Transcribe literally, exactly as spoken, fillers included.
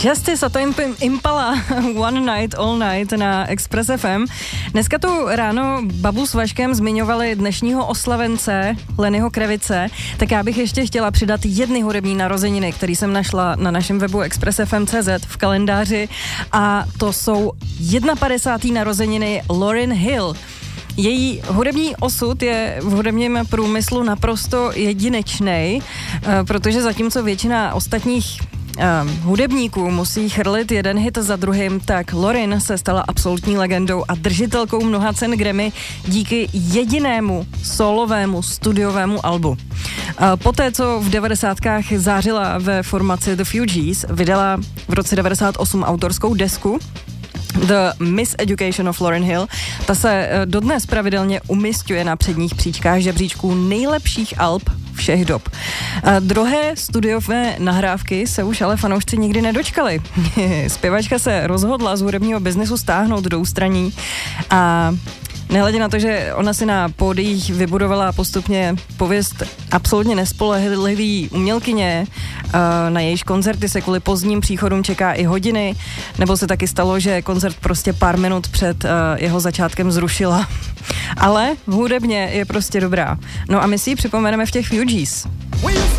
Justice a to Impala One Night All Night na Express F M. Dneska tu ráno Babu s Vaškem zmiňovali dnešního oslavence Lennyho Kravice, tak já bych ještě chtěla přidat jedny hudební narozeniny, který jsem našla na našem webu express f m tečka c z v kalendáři, a to jsou padesátá narozeniny Lauryn Hill. Její hudební osud je v hudebním průmyslu naprosto jedinečný, protože zatímco většina ostatních Um, hudebníků musí chrlit jeden hit za druhým, tak Lauryn se stala absolutní legendou a držitelkou mnoha cen Grammy díky jedinému solovému studiovému albu. Uh, poté, co v devadesátkách zářila ve formaci The Fugees, vydala v roce devadesát osm autorskou desku The Miseducation of Lauryn Hill. Ta se dodnes pravidelně umisťuje na předních příčkách žebříčků nejlepších alb všech dob. A druhé studiové nahrávky se už ale fanoušci nikdy nedočkali. Zpěvačka se rozhodla z hudebního biznesu stáhnout do ústraní a nehledě na to, že ona si na pódiích vybudovala postupně pověst absolutně nespolehlivý umělkyně, na jejíž koncerty se kvůli pozdním příchodům čeká i hodiny, nebo se taky stalo, že koncert prostě pár minut před jeho začátkem zrušila. Ale hudebně je prostě dobrá. No a my si ji připomeneme v těch Fugees.